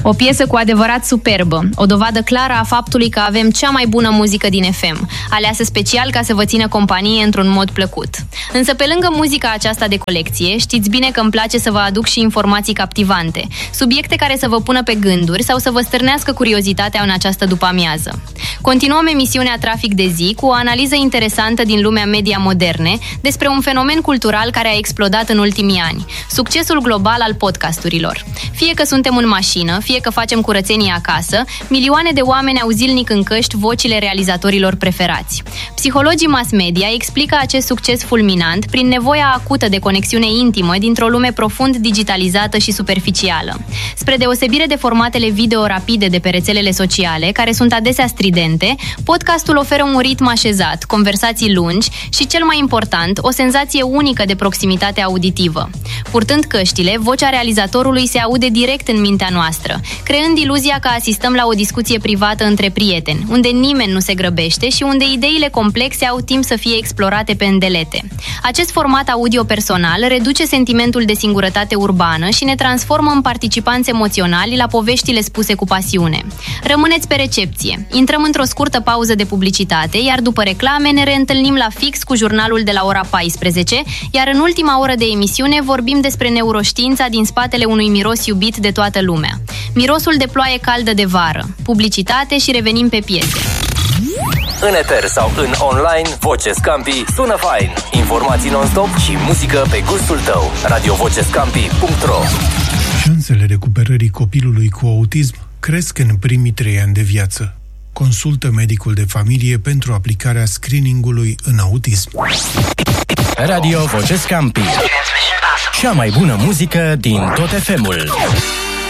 O piesă cu adevărat superbă, o dovadă clară a faptului că avem cea mai bună muzică din FM, aleasă special ca să vă țină companie într-un mod plăcut. Însă pe lângă muzica aceasta de colecție, știți bine că îmi place să vă aduc și informații captivante, subiecte care să vă pună pe gânduri sau să vă stârnească curiozitatea în această după-amiază. Continuăm emisiunea Trafic de zi cu o analiză interesantă din lumea media moderne despre un fenomen cultural care a explodat în ultimii ani, succesul global al podcasturilor. Fie că suntem în mașină, fie că facem curățenie acasă, milioane de oameni au zilnic în căști vocile realizatorilor preferați. Psihologii mass media explică acest succes fulminant prin nevoia acută de conexiune intimă dintr-o lume profund digitalizată și superficială. Spre deosebire de formatele video rapide de pe rețelele sociale, care sunt adesea stridente, podcastul oferă un ritm așezat, conversații lungi și, cel mai important, o senzație unică de proximitate auditivă. Purtând căștile, vocea realizatorului se aude direct în mintea noastră, creând iluzia că asistăm la o discuție privată între prieteni, unde nimeni nu se grăbește și unde ideile complexe au timp să fie explorate pe îndelete. Acest format audio personal reduce sentimentul de singurătate urbană și ne transformă în participanți emoționali la poveștile spuse cu pasiune. Rămâneți pe recepție. Intrăm într-o scurtă pauză de publicitate, iar după reclame ne reîntâlnim la fix cu jurnalul de la ora 14, iar în ultima oră de emisiune vorbim despre neuroștiința din spatele unui miros iubit de toată lumea. Mirosul de ploaie caldă de vară, publicitate și revenim pe piese. În eter sau în online, Voce Scampi sună fain. Informații non-stop și muzică pe gustul tău. radiovocescampi.ro. Șansele recuperării copilului cu autism cresc în primii 3 ani de viață. Consultă medicul de familie pentru aplicarea screeningului în autism. Radio Voce Scampi. Cea mai bună muzică din tot FM-ul.